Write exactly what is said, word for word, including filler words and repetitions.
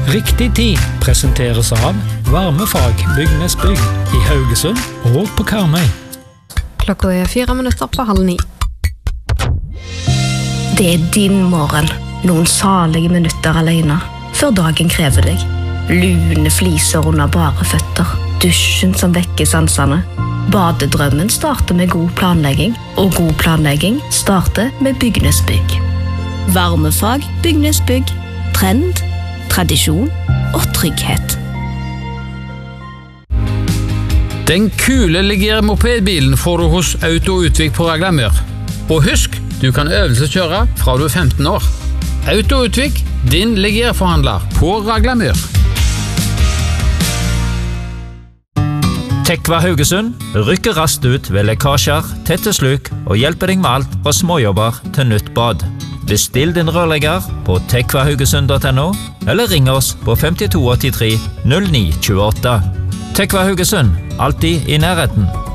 Riktig tid presenteres av Varmefag Bygnesbygg i Haugesund og på Karmøy. Klokka er fire minutter på halv ni. Det er din morgen. Noen salige minutter alene, før dagen krever deg. Lune fliser under bare føtter. Dusjen som vekker sansene. Badedrømmen starter med god planlegging, og god planlegging starter med Bygnesbygg. Varmefag Bygnesbygg. Trend, tradisjon og trygghet. Den kule Ligier mopedbilen får du hos Autoutvik på Raglamør. Og husk, du kan øvelseskjøre fra du er femten år. Autoutvik, din Ligier-forhandler på Raglamør. Tekva Haugesund rykker raskt ut ved lekkasjer, tette sluk og hjelper deg med alt fra småjobber til nytt bad. Bestill din rørlegger på tekvahaugesund punktum no eller ring oss på femtito åttitre null ni tjueåtte. Tekva Haugesund, alltid i nærheten.